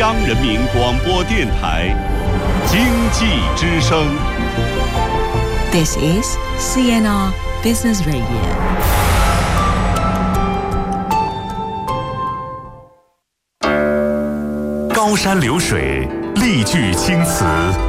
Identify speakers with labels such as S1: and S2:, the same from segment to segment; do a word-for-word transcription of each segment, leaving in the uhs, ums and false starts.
S1: 央人民广播电台经济之声。
S2: This is C N R Business Radio。
S3: 高山流水，丽句青词，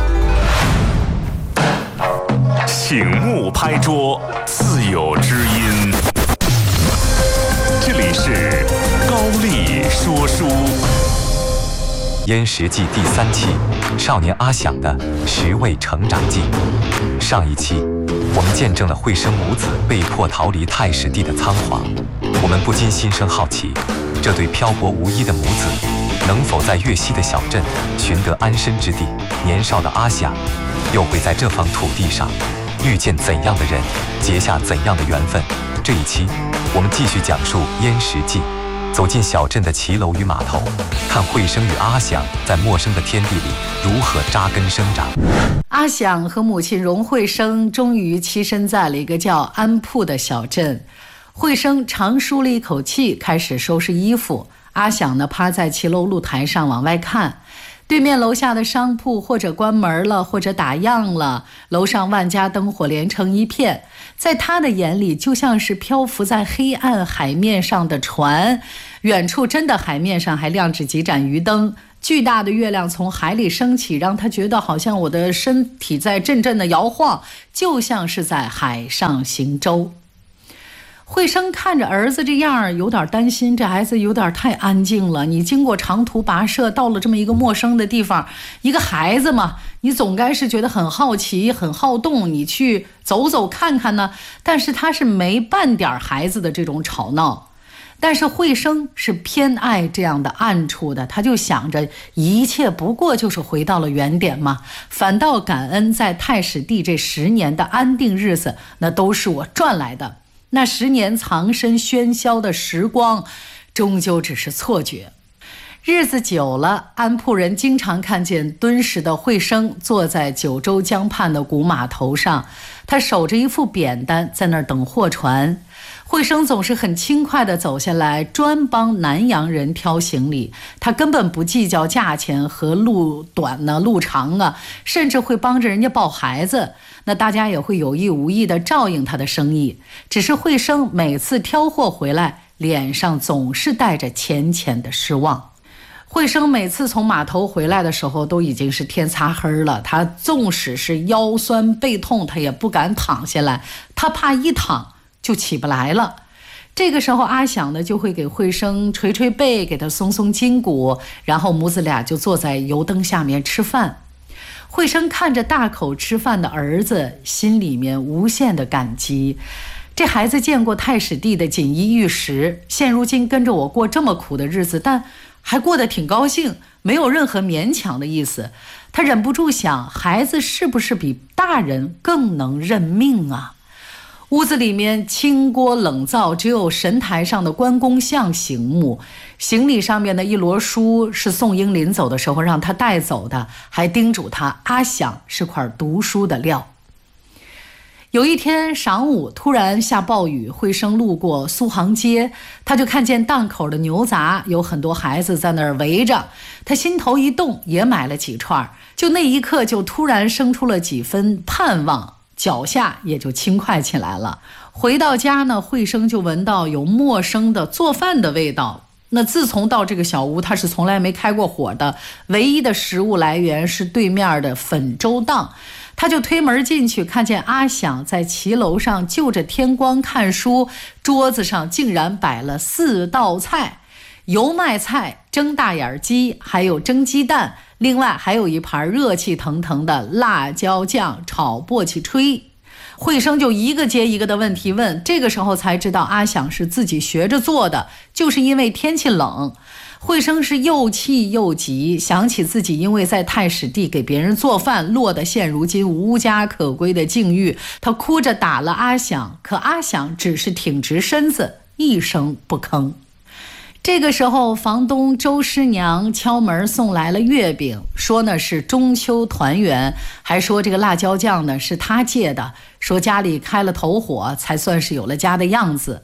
S3: 醒目拍桌，自有知音。这里是高丽说书。
S4: 燕食记第三期，少年阿响的十位成长记。上一期，我们见证了惠生母子被迫逃离太史地的仓皇，我们不禁心生好奇，这对漂泊无依的母子，能否在粤西的小镇寻得安身之地？年少的阿响，又会在这方土地上遇见怎样的人，结下怎样的缘分？这一期，我们继续讲述燕食记。走进小镇的骑楼与码头，看惠生与阿响在陌生的天地里如何扎根生长。
S5: 阿响和母亲荣惠生终于栖身在了一个叫安铺的小镇。惠生长舒了一口气，开始收拾衣服。阿响呢，趴在骑楼露台上往外看。对面楼下的商铺或者关门了，或者打烊了，楼上万家灯火连成一片，在他的眼里就像是漂浮在黑暗海面上的船，远处真的海面上还亮着几盏鱼灯，巨大的月亮从海里升起，让他觉得好像我的身体在阵阵的摇晃，就像是在海上行舟。惠生看着儿子这样，有点担心，这孩子有点太安静了。你经过长途跋涉，到了这么一个陌生的地方，一个孩子嘛，你总该是觉得很好奇、很好动，你去走走看看呢。但是他是没半点孩子的这种吵闹。但是惠生是偏爱这样的暗处的，他就想着一切不过就是回到了原点嘛，反倒感恩在太史地这十年的安定日子，那都是我赚来的。那十年藏身喧嚣的时光，终究只是错觉。日子久了，安铺人经常看见敦实的惠生坐在九州江畔的古码头上，他守着一副扁担在那儿等货船。惠生总是很轻快地走下来，专帮南洋人挑行李，他根本不计较价钱和路短呢路长啊，甚至会帮着人家抱孩子。那大家也会有意无意地照应他的生意，只是惠生每次挑货回来，脸上总是带着浅浅的失望。惠生每次从码头回来的时候，都已经是天擦黑了，他纵使是腰酸背痛，他也不敢躺下来，他怕一躺就起不来了。这个时候阿响呢，就会给惠生捶捶背，给他松松筋骨，然后母子俩就坐在油灯下面吃饭。惠生看着大口吃饭的儿子，心里面无限的感激。这孩子见过太史地的锦衣玉食，现如今跟着我过这么苦的日子，但还过得挺高兴，没有任何勉强的意思。他忍不住想，孩子是不是比大人更能认命啊？屋子里面清锅冷灶，只有神台上的关公像醒目。行李上面的一摞书是宋英临走的时候让他带走的，还叮嘱他阿响是块读书的料。有一天晌午，突然下暴雨，惠生路过苏杭街，他就看见档口的牛杂有很多孩子在那儿围着，他心头一动，也买了几串，就那一刻就突然生出了几分盼望，脚下也就轻快起来了。回到家呢，惠生就闻到有陌生的做饭的味道。那自从到这个小屋，他是从来没开过火的，唯一的食物来源是对面的粉粥档。他就推门进去，看见阿响在骑楼上就着天光看书，桌子上竟然摆了四道菜，油麦菜、蒸大眼鸡，还有蒸鸡蛋，另外还有一盘热气腾腾的辣椒酱炒簸箕炊。惠生就一个接一个的问题问，这个时候才知道阿响是自己学着做的，就是因为天气冷。惠生是又气又急，想起自己因为在太史地给别人做饭，落得现如今无家可归的境遇，他哭着打了阿响，可阿响只是挺直身子，一声不吭。这个时候，房东周师娘敲门送来了月饼，说呢是中秋团圆，还说这个辣椒酱呢是他借的，说家里开了头火，才算是有了家的样子。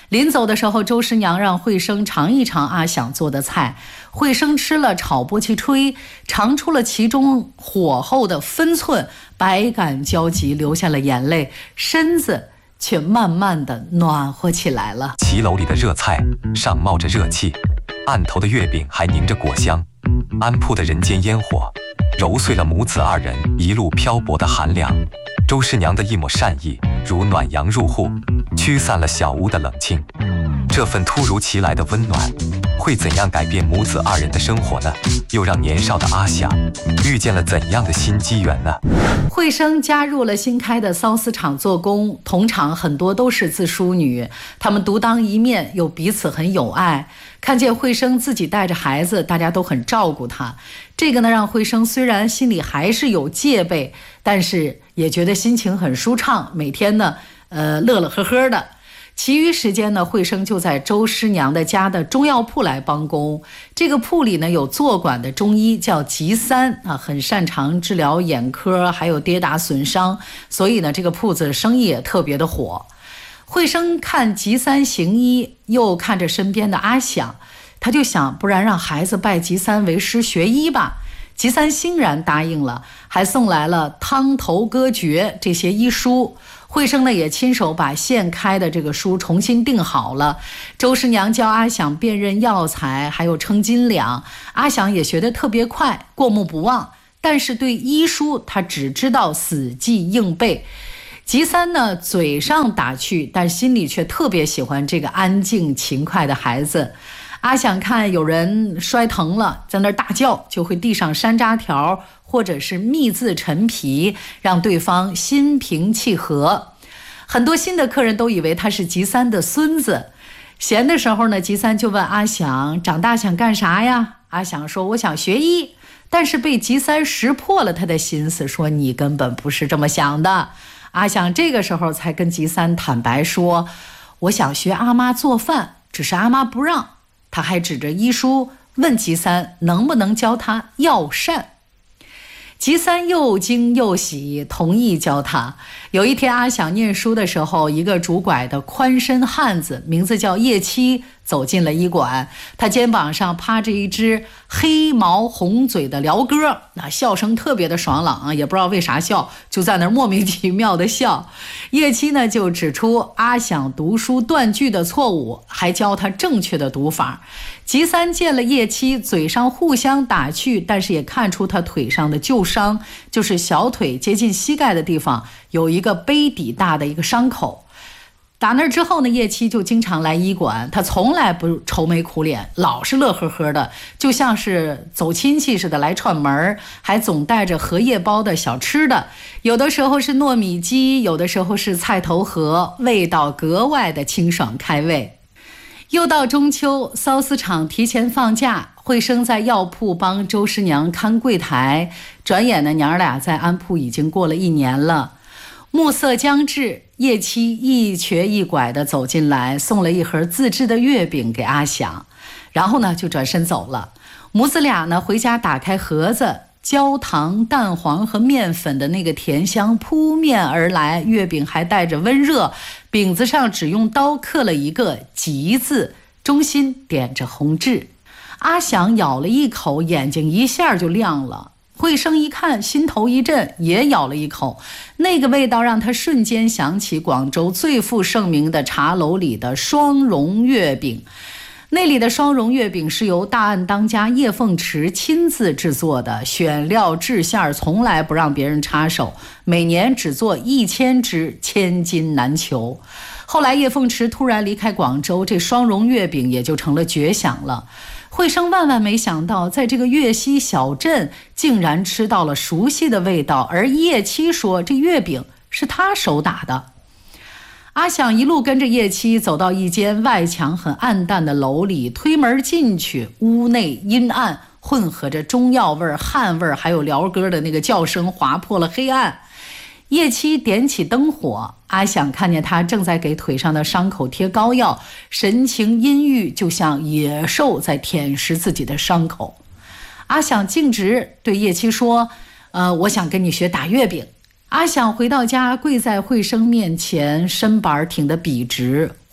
S5: 临走的时候，周师娘让惠生尝一尝阿想做的菜。惠生吃了炒波奇炊，尝出了其中火候的分寸，百感交集，流下了眼泪，身子却慢慢的暖和起来了。
S4: 骑楼里的热菜上冒着热气，案头的月饼还凝着果香，安铺的人间烟火揉碎了母子二人一路漂泊的寒凉。周师娘的一抹善意如暖阳入户，驱散了小屋的冷清。这份突如其来的温暖会怎样改变母子二人的生活呢？又让年少的阿想遇见了怎样的新机缘呢？
S5: 惠生加入了新开的缫丝厂做工，同厂很多都是自梳女，她们独当一面，又彼此很友爱。看见惠生自己带着孩子，大家都很照顾她。这个呢，让惠生虽然心里还是有戒备，但是也觉得心情很舒畅，每天呢，呃，乐乐呵呵的。其余时间呢，惠生就在周师娘的家的中药铺来帮工。这个铺里呢，有坐馆的中医叫吉三啊，很擅长治疗眼科还有跌打损伤，所以呢，这个铺子生意也特别的火。惠生看吉三行医，又看着身边的阿想，他就想，不然让孩子拜吉三为师学医吧。吉三欣然答应了，还送来了汤头歌诀这些医书。惠生呢也亲手把现开的这个书重新订好了。周师娘教阿想辨认药材，还有称斤两，阿想也学得特别快，过目不忘。但是对医书他只知道死记硬背。吉三呢嘴上打趣，但心里却特别喜欢这个安静勤快的孩子。阿想看有人摔疼了，在那儿大叫，就会递上山楂条或者是蜜渍陈皮，让对方心平气和。很多新的客人都以为他是吉三的孙子。闲的时候呢，吉三就问阿想，长大想干啥呀？阿想说，我想学医。但是被吉三识破了他的心思，说你根本不是这么想的。阿想这个时候才跟吉三坦白说，我想学阿妈做饭，只是阿妈不让。他还指着医书问吉三能不能教他药膳。吉三又惊又喜，同意教他。有一天阿想念书的时候，一个拄拐的宽身汉子，名字叫叶七，走进了医馆。他肩膀上趴着一只黑毛红嘴的鹩哥，那笑声特别的爽朗啊，也不知道为啥笑，就在那儿莫名其妙的笑。叶七呢就指出阿想读书断句的错误，还教他正确的读法。吉三见了叶七，嘴上互相打趣，但是也看出他腿上的旧伤，就是小腿接近膝盖的地方有一个杯底大的一个伤口。打那之后呢，叶七就经常来医馆，他从来不愁眉苦脸，老是乐呵呵的，就像是走亲戚似的来串门，还总带着荷叶包的小吃的，有的时候是糯米鸡，有的时候是菜头盒，味道格外的清爽开胃。又到中秋，缫丝厂提前放假，惠生在药铺帮周师娘看柜台。转眼呢，娘儿俩在安铺已经过了一年了。暮色将至，叶七一瘸一拐地走进来，送了一盒自制的月饼给阿想，然后呢就转身走了。母子俩呢回家打开盒子，焦糖、蛋黄和面粉的那个甜香扑面而来，月饼还带着温热，饼子上只用刀刻了一个吉字，中心点着红痣。阿想咬了一口，眼睛一下就亮了。惠生一看，心头一震，也咬了一口，那个味道让他瞬间想起广州最负盛名的茶楼里的双蓉月饼。那里的双蓉月饼是由大案当家叶凤池亲自制作的，选料制馅从来不让别人插手，每年只做一千只，千金难求。后来叶凤池突然离开广州，这双蓉月饼也就成了绝响了。惠生万万没想到，在这个粤西小镇竟然吃到了熟悉的味道，而叶七说这月饼是他手打的。阿想一路跟着叶七走到一间外墙很暗淡的楼里，推门进去，屋内阴暗，混合着中药味、汗味，还有鹩哥的那个叫声划破了黑暗。叶七点起灯火，阿想看见他正在给腿上的伤口贴膏药，神情阴郁，就像野兽在舔食自己的伤口。阿想径直对叶七说，呃，我想跟你学打月饼。阿想回到家，跪在惠生面前，身板挺得笔直。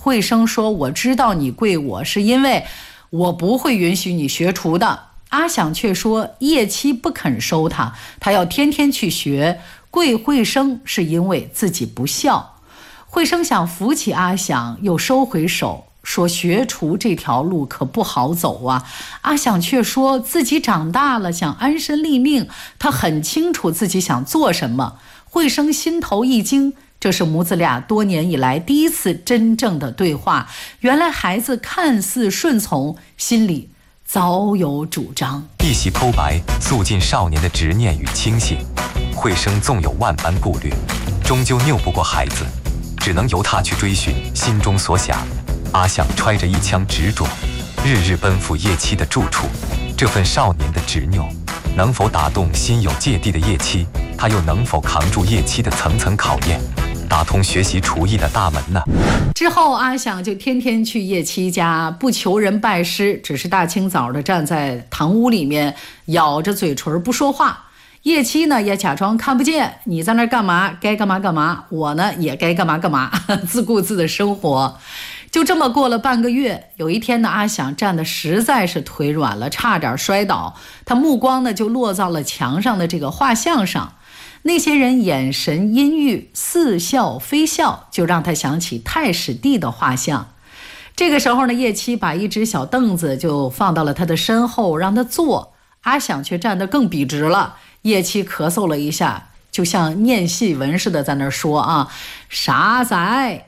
S5: 惠生说我知道你跪我是因为我不会允许你学厨的。阿想却说叶七不肯收他，他要天天去学，跪惠生是因为自己不孝。惠生想扶起阿想，又收回手，说学厨这条路可不好走啊。阿想却说自己长大了，想安身立命，他很清楚自己想做什么。惠生心头一惊，这是母子俩多年以来第一次真正的对话。原来孩子看似顺从，心里早有主张。
S4: 一袭剖白，诉尽少年的执念与轻信。惠生纵有万般顾虑，终究拗不过孩子，只能由他去追寻心中所想。阿想揣着一腔执着，日日奔赴叶七的住处。这份少年的执拗，能否打动心有芥蒂的叶七？他又能否扛住叶七的层层考验，打通学习厨艺的大门呢？
S5: 之后阿想就天天去叶七家，不求人拜师，只是大清早的站在堂屋里面，咬着嘴唇不说话。叶七呢也假装看不见，你在那干嘛？该干嘛干嘛，我呢也该干嘛干嘛，自顾自的生活。就这么过了半个月，有一天呢，阿想站得实在是腿软了，差点摔倒。他目光呢就落到了墙上的这个画像上，那些人眼神阴郁，似笑非笑，就让他想起太史帝的画像。这个时候呢，叶七把一只小凳子就放到了他的身后，让他坐。阿想却站得更笔直了。叶七咳嗽了一下，就像念戏文似的在那儿说啊，傻仔。